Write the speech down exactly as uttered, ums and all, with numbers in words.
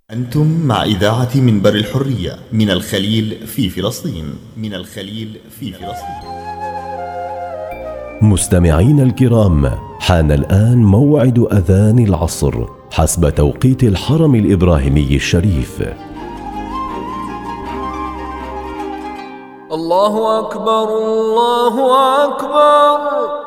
أنتم مع إذاعة منبر الحرية من الخليل في فلسطين من الخليل في فلسطين. مستمعين الكرام، حان الآن موعد أذان العصر حسب توقيت الحرم الإبراهيمي الشريف. الله أكبر الله أكبر.